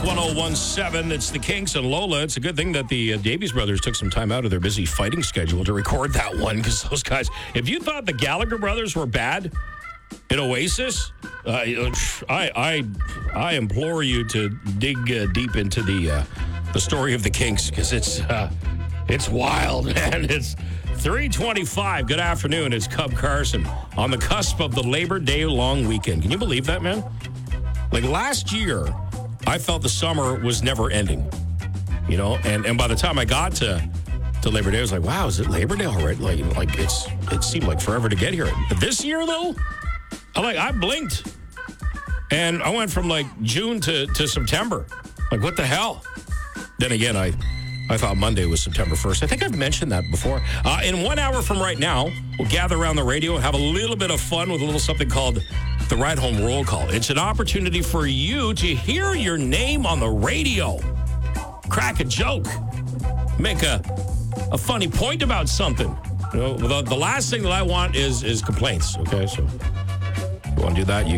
1017. It's the Kinks and Lola. It's a good thing that the Davies brothers took some time out of their busy fighting schedule to record that one, because those guys, if you thought the Gallagher brothers were bad in Oasis, I implore you to dig deep into the story of the Kinks, because it's wild, man. It's 3:25. Good afternoon. It's Cub Carson on the cusp of the Labor Day long weekend. Can you believe that, man? Like last year, I felt the summer was never ending, you know, and by the time I got to Labor Day, I was like, wow, is it Labor Day already? Like it seemed like forever to get here. But this year, though, I blinked, and I went from like June to September. Like, what the hell? Then again, I thought Monday was September 1st. I think I've mentioned that before. In 1 hour from right now, we'll gather around the radio and have a little bit of fun with a little something called the Ride Home Roll Call. It's an opportunity for you to hear your name on the radio, crack a joke, make a funny point about something. You know, the last thing that I want is complaints, okay? So if you want to do that, you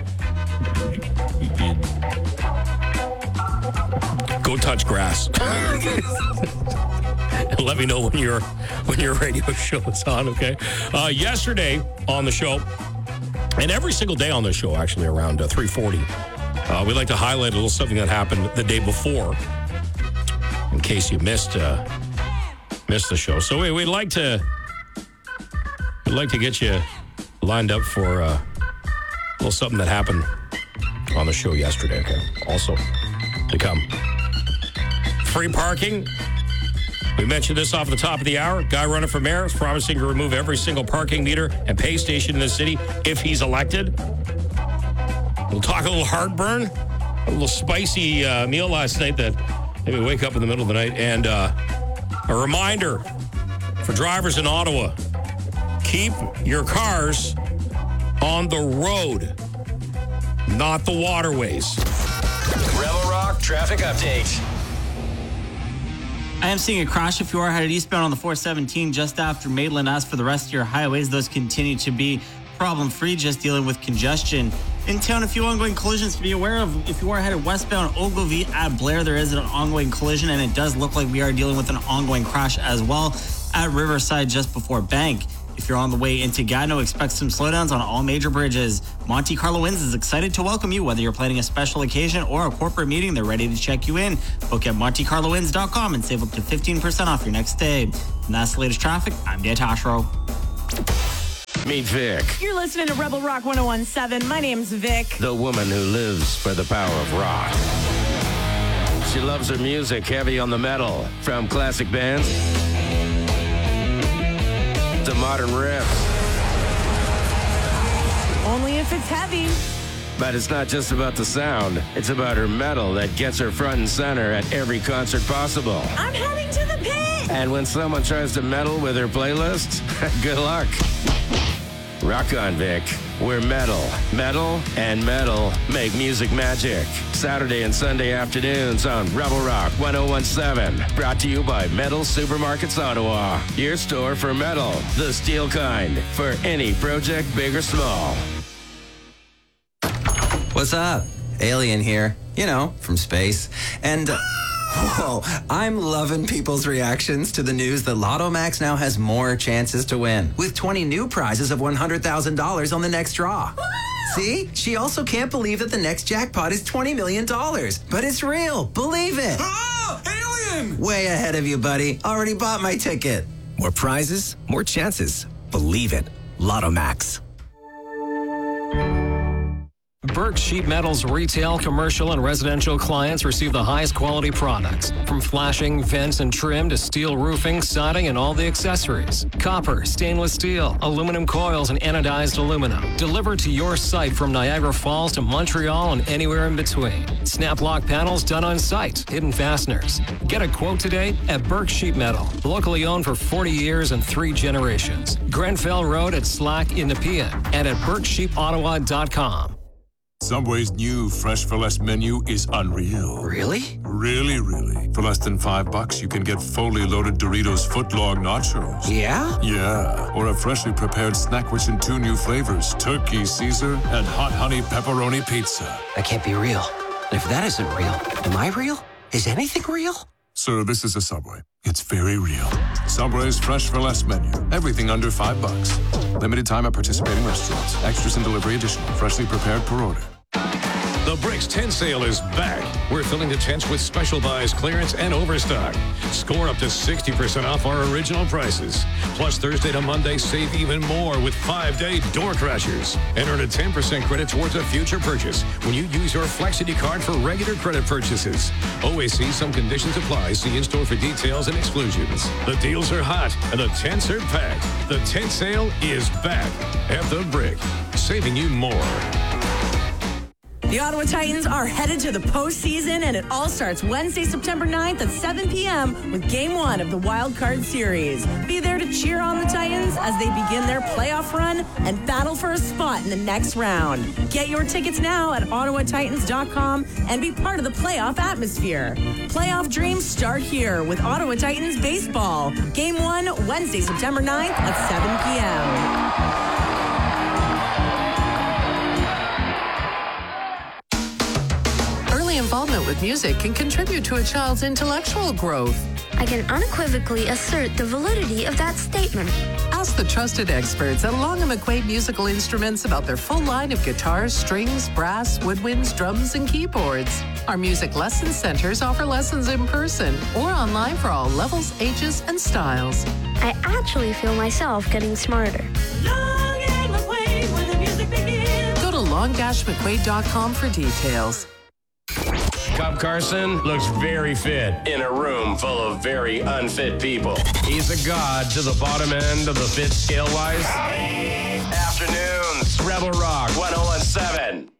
go touch grass. And let me know when your radio show is on, okay? Yesterday on the show, and every single day on the show, actually, around 3:40, we like to highlight a little something that happened the day before, in case you missed the show. So we'd like to get you lined up for a little something that happened on the show yesterday, okay? Also to come. Free parking. We mentioned this off the top of the hour. Guy running for mayor is promising to remove every single parking meter and pay station in the city if he's elected. We'll talk a little heartburn, a little spicy meal last night that made me wake up in the middle of the night. And a reminder for drivers in Ottawa, keep your cars on the road, not the waterways. Rebel Rock traffic update. I am seeing a crash if you are headed eastbound on the 417 just after Maitland. As for the rest of your highways, those continue to be problem-free, just dealing with congestion. In town, a few ongoing collisions to be aware of. If you are headed westbound Ogilvie at Blair, there is an ongoing collision, and it does look like we are dealing with an ongoing crash as well at Riverside just before Bank. If you're on the way into Gatineau, expect some slowdowns on all major bridges. Monte Carlo Winds is excited to welcome you. Whether you're planning a special occasion or a corporate meeting, they're ready to check you in. Book at MonteCarloWinds.com and save up to 15% off your next stay. And that's the latest traffic. I'm Dan Tashro. Meet Vic. You're listening to Rebel Rock 1017. My name's Vic. The woman who lives for the power of rock. She loves her music heavy on the metal, from classic bands to modern riffs. Only if it's heavy. But it's not just about the sound. It's about her metal that gets her front and center at every concert possible. I'm heading to the pit. And when someone tries to meddle with her playlist, good luck. Rock on, Vic. We're metal. Metal and metal make music magic. Saturday and Sunday afternoons on Rebel Rock 1017. Brought to you by Metal Supermarkets Ottawa. Your store for metal, the steel kind, for any project, big or small. What's up? Alien here. You know, from space. And, whoa, I'm loving people's reactions to the news that Lotto Max now has more chances to win, with 20 new prizes of $100,000 on the next draw. See? She also can't believe that the next jackpot is $20 million. But it's real. Believe it. Ah! Alien! Way ahead of you, buddy. Already bought my ticket. More prizes, more chances. Believe it. Lotto Max. Burke Sheet Metal's retail, commercial, and residential clients receive the highest quality products. From flashing, vents, and trim to steel roofing, siding, and all the accessories. Copper, stainless steel, aluminum coils, and anodized aluminum. Delivered to your site from Niagara Falls to Montreal and anywhere in between. Snap lock panels done on site. Hidden fasteners. Get a quote today at Burke Sheet Metal. Locally owned for 40 years and 3 generations. Grenfell Road at Slack in Nepean and at BurkeSheetOttawa.com. Subway's new Fresh for Less menu is unreal. Really? Really, really. For less than $5, you can get fully loaded Doritos footlong nachos. Yeah? Yeah. Or a freshly prepared snack rich in 2 new flavors, Turkey Caesar and Hot Honey Pepperoni Pizza. That can't be real. If that isn't real, am I real? Is anything real? Sir, this is a Subway. It's very real. Subway's fresh for less menu. Everything under $5. Limited time at participating restaurants. Extras and delivery additional. Freshly prepared per order. The Bricks tent sale is back. We're filling the tents with special buys, clearance, and overstock. Score up to 60% off our original prices. Plus, Thursday to Monday, save even more with 5-day door crashers. And earn a 10% credit towards a future purchase when you use your Flexity card for regular credit purchases. Always see some conditions apply. See in-store for details and exclusions. The deals are hot and the tents are packed. The tent sale is back at The Brick, saving you more. The Ottawa Titans are headed to the postseason, and it all starts Wednesday, September 9th at 7 p.m. with Game 1 of the Wild Card Series. Be there to cheer on the Titans as they begin their playoff run and battle for a spot in the next round. Get your tickets now at OttawaTitans.com and be part of the playoff atmosphere. Playoff dreams start here with Ottawa Titans baseball. Game 1, Wednesday, September 9th at 7 p.m. Involvement with music can contribute to a child's intellectual growth. I can unequivocally assert the validity of that statement. Ask the trusted experts at Long & McQuaid Musical Instruments about their full line of guitars, strings, brass, woodwinds, drums, and keyboards. Our music lesson centers offer lessons in person or online for all levels, ages, and styles. I actually feel myself getting smarter. Long & McQuaid, where the music begins. Go to long-mcquaid.com for details. Cub Carson looks very fit in a room full of very unfit people. He's a god to the bottom end of the fit scale-wise. Afternoons, Rebel Rock 101.7.